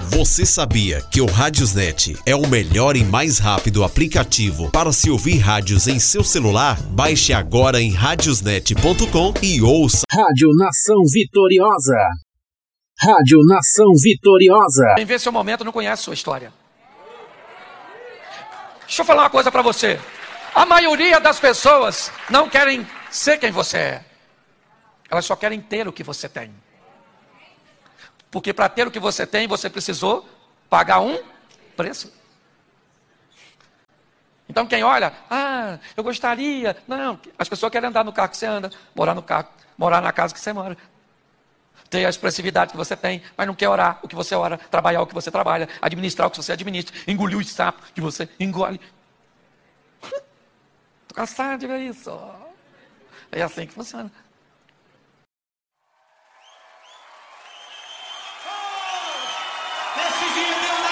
Você sabia que o Radiosnet é o melhor e mais rápido aplicativo para se ouvir rádios em seu celular? Baixe agora em radiosnet.com e ouça. Rádio Nação Vitoriosa. Rádio Nação Vitoriosa. Quem vê seu momento não conhece sua história. Deixa eu falar uma coisa para você. A maioria das pessoas não querem ser quem você é. Elas só querem ter o que você tem. Porque para ter o que você tem, você precisou pagar um preço. Então quem olha, eu gostaria. Não, as pessoas querem andar no carro que você anda, morar no carro, morar na casa que você mora. Ter a expressividade que você tem, mas não quer orar o que você ora, trabalhar o que você trabalha, administrar o que você administra, engolir os sapos que você engole. Estou cansado de ver isso. É assim que funciona. Nesse dia,